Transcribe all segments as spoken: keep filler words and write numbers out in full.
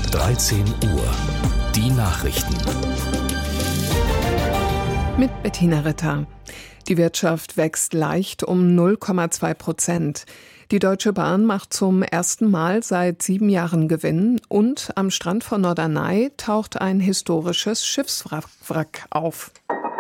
dreizehn Uhr. Die Nachrichten. Mit Bettina Ritter. Die Wirtschaft wächst leicht um null Komma zwei Prozent. Die Deutsche Bahn macht zum ersten Mal seit sieben Jahren Gewinn und am Strand von Norderney taucht ein historisches Schiffswrack auf.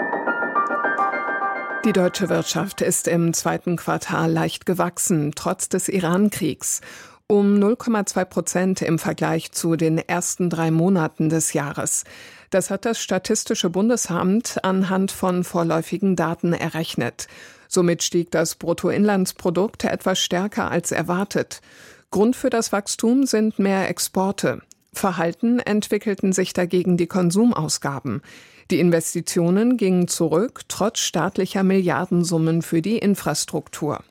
Die deutsche Wirtschaft ist im zweiten Quartal leicht gewachsen, trotz des Iran-Kriegs. Um null Komma zwei Prozent im Vergleich zu den ersten drei Monaten des Jahres. Das hat das Statistische Bundesamt anhand von vorläufigen Daten errechnet. Somit stieg das Bruttoinlandsprodukt etwas stärker als erwartet. Grund für das Wachstum sind mehr Exporte. Verhalten entwickelten sich dagegen die Konsumausgaben. Die Investitionen gingen zurück, trotz staatlicher Milliardensummen für die Infrastruktur.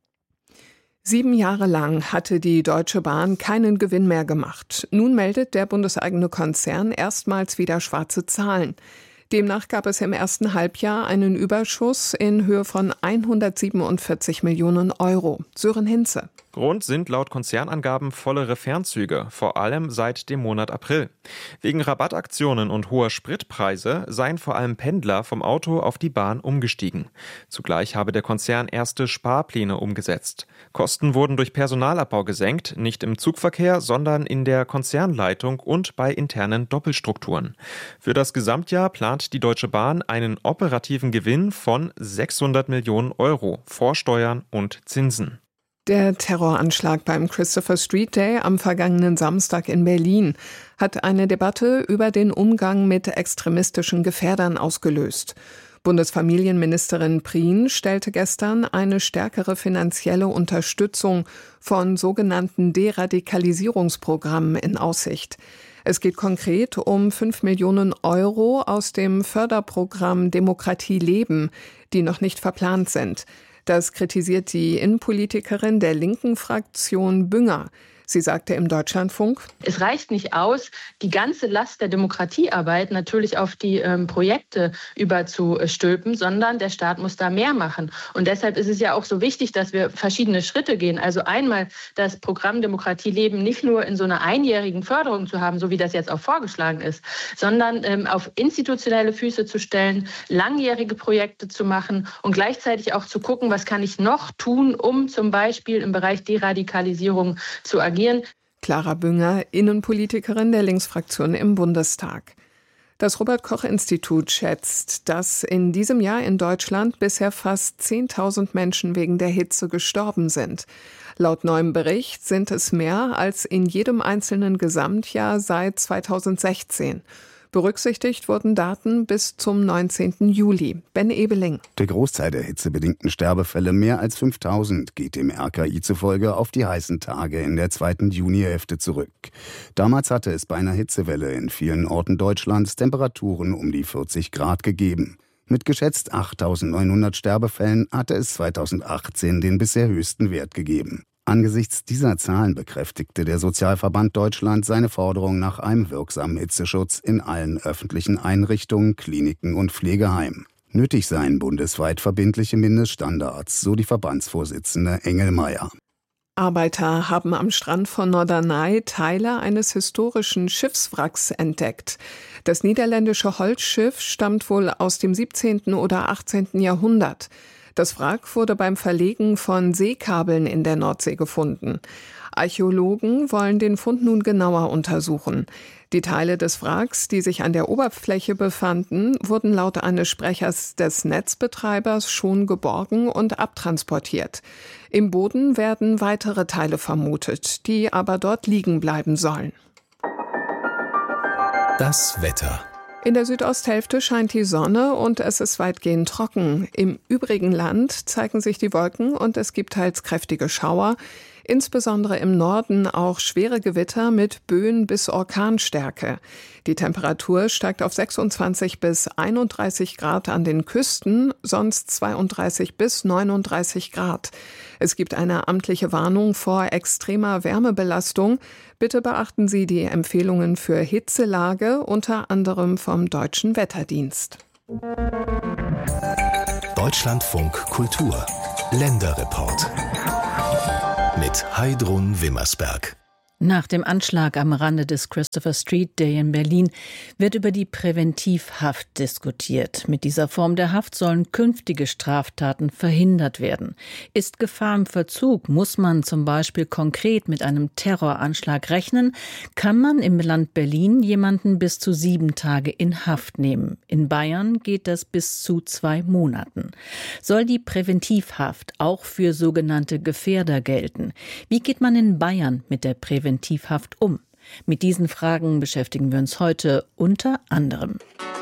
Sieben Jahre lang hatte die Deutsche Bahn keinen Gewinn mehr gemacht. Nun meldet der bundeseigene Konzern erstmals wieder schwarze Zahlen. Demnach gab es im ersten Halbjahr einen Überschuss in Höhe von hundertsiebenundvierzig Millionen Euro. Sören Hinze. Grund sind laut Konzernangaben vollere Fernzüge, vor allem seit dem Monat April. Wegen Rabattaktionen und hoher Spritpreise seien vor allem Pendler vom Auto auf die Bahn umgestiegen. Zugleich habe der Konzern erste Sparpläne umgesetzt. Kosten wurden durch Personalabbau gesenkt, nicht im Zugverkehr, sondern in der Konzernleitung und bei internen Doppelstrukturen. Für das Gesamtjahr plant die Deutsche Bahn einen operativen Gewinn von sechshundert Millionen Euro vor Steuern und Zinsen. Der Terroranschlag beim Christopher Street Day am vergangenen Samstag in Berlin hat eine Debatte über den Umgang mit extremistischen Gefährdern ausgelöst. Bundesfamilienministerin Prien stellte gestern eine stärkere finanzielle Unterstützung von sogenannten Deradikalisierungsprogrammen in Aussicht. Es geht konkret um fünf Millionen Euro aus dem Förderprogramm Demokratie leben, die noch nicht verplant sind. Das kritisiert die Innenpolitikerin der linken Fraktion Bünger. Sie sagte im Deutschlandfunk: Es reicht nicht aus, die ganze Last der Demokratiearbeit natürlich auf die ähm, Projekte überzustülpen, sondern der Staat muss da mehr machen. Und deshalb ist es ja auch so wichtig, dass wir verschiedene Schritte gehen. Also einmal das Programm Demokratie leben nicht nur in so einer einjährigen Förderung zu haben, so wie das jetzt auch vorgeschlagen ist, sondern ähm, auf institutionelle Füße zu stellen, langjährige Projekte zu machen und gleichzeitig auch zu gucken, was kann ich noch tun, um zum Beispiel im Bereich Deradikalisierung zu agieren. Clara Bünger, Innenpolitikerin der Linksfraktion im Bundestag. Das Robert-Koch-Institut schätzt, dass in diesem Jahr in Deutschland bisher fast zehntausend Menschen wegen der Hitze gestorben sind. Laut neuem Bericht sind es mehr als in jedem einzelnen Gesamtjahr seit zweitausendsechzehn. Berücksichtigt wurden Daten bis zum neunzehnten Juli. Ben Ebeling. Der Großteil der hitzebedingten Sterbefälle, mehr als fünftausend, geht dem R K I zufolge auf die heißen Tage in der zweiten Junihälfte zurück. Damals hatte es bei einer Hitzewelle in vielen Orten Deutschlands Temperaturen um die vierzig Grad gegeben. Mit geschätzt achttausendneunhundert Sterbefällen hatte es zweitausendachtzehn den bisher höchsten Wert gegeben. Angesichts dieser Zahlen bekräftigte der Sozialverband Deutschland seine Forderung nach einem wirksamen Hitzeschutz in allen öffentlichen Einrichtungen, Kliniken und Pflegeheimen. Nötig seien bundesweit verbindliche Mindeststandards, so die Verbandsvorsitzende Engelmeier. Arbeiter haben am Strand von Norderney Teile eines historischen Schiffswracks entdeckt. Das niederländische Holzschiff stammt wohl aus dem siebzehnten oder achtzehnten Jahrhundert. Das Wrack wurde beim Verlegen von Seekabeln in der Nordsee gefunden. Archäologen wollen den Fund nun genauer untersuchen. Die Teile des Wracks, die sich an der Oberfläche befanden, wurden laut eines Sprechers des Netzbetreibers schon geborgen und abtransportiert. Im Boden werden weitere Teile vermutet, die aber dort liegen bleiben sollen. Das Wetter. In der Südosthälfte scheint die Sonne und es ist weitgehend trocken. Im übrigen Land zeigen sich die Wolken und es gibt teils kräftige Schauer. Insbesondere im Norden auch schwere Gewitter mit Böen bis Orkanstärke. Die Temperatur steigt auf sechsundzwanzig bis einunddreißig Grad an den Küsten, sonst zweiunddreißig bis neununddreißig Grad. Es gibt eine amtliche Warnung vor extremer Wärmebelastung. Bitte beachten Sie die Empfehlungen für Hitzelage, unter anderem vom Deutschen Wetterdienst. Deutschlandfunk Kultur Länderreport mit Heidrun Wimmersberg. Nach dem Anschlag am Rande des Christopher Street Day in Berlin wird über die Präventivhaft diskutiert. Mit dieser Form der Haft sollen künftige Straftaten verhindert werden. Ist Gefahr im Verzug, muss man zum Beispiel konkret mit einem Terroranschlag rechnen, kann man im Land Berlin jemanden bis zu sieben Tage in Haft nehmen. In Bayern geht das bis zu zwei Monaten. Soll die Präventivhaft auch für sogenannte Gefährder gelten? Wie geht man in Bayern mit der Präventivhaft um? Mit diesen Fragen beschäftigen wir uns heute unter anderem.